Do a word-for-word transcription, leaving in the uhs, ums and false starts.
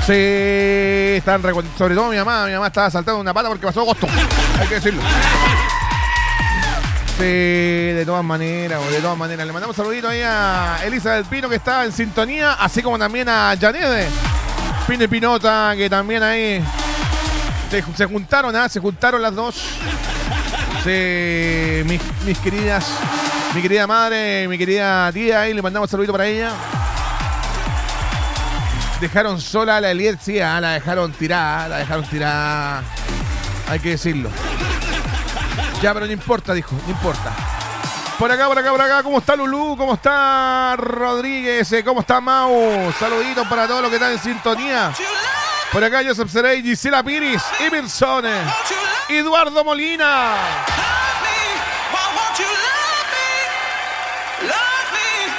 Sí, están recon... sobre todo mi mamá. Mi mamá estaba saltando una pata porque pasó agosto. Hay que decirlo. Sí, de todas maneras, de todas maneras. Le mandamos un saludito ahí a Elisa del Pino, que está en sintonía, así como también a Janede Pino y Pinota, que también ahí se, se juntaron, ¿eh? Se juntaron las dos. Sí, mis, mis queridas, mi querida madre, mi querida tía, ahí le mandamos un saludito para ella. Dejaron sola a la Eliet, sí, ¿eh? La dejaron tirada, la dejaron tirada. Hay que decirlo. Ya, pero no importa, dijo, no importa. Por acá, por acá, por acá, ¿cómo está Lulú? ¿Cómo está Rodríguez? ¿Cómo está Mau? Saluditos para todos los que están en sintonía. Por acá, Joseph Serey, Gisela Piris, Iverson, Eduardo Molina.